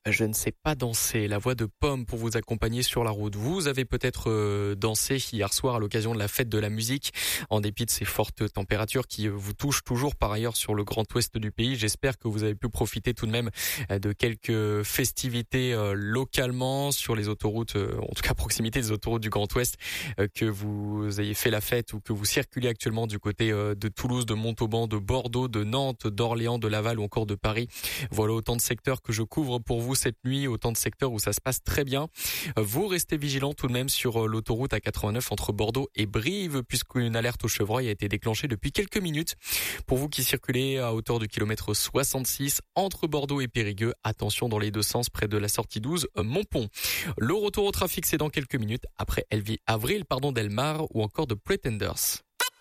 Je ne sais pas danser, la voix de Pomme pour vous accompagner sur la route. Vous avez peut-être dansé hier soir à l'occasion de la fête de la musique, en dépit de ces fortes températures qui vous touchent toujours par ailleurs sur le grand ouest du pays. J'espère que vous avez pu profiter tout de même de quelques festivités localement sur les autoroutes, en tout cas à proximité des autoroutes du Grand Ouest, que vous ayez fait la fête ou que vous circulez actuellement du côté de Toulouse, de Montauban, de Bordeaux, de Nantes, d'Orléans, de Laval ou encore de Paris. Voilà autant de secteurs que je couvre pour vous cette nuit, autant de secteurs où ça se passe très bien. Vous restez vigilants tout de même sur l'autoroute A89 entre Bordeaux et Brive, puisqu'une alerte au chevreuil a été déclenchée depuis quelques minutes. Pour vous qui circulez à hauteur du kilomètre 66 entre Bordeaux et Périgueux, attention dans les deux sens près de la sortie 12 Montpont. Le retour au trafic, c'est dans quelques minutes après Avril, d'Elmar ou encore de Pretenders.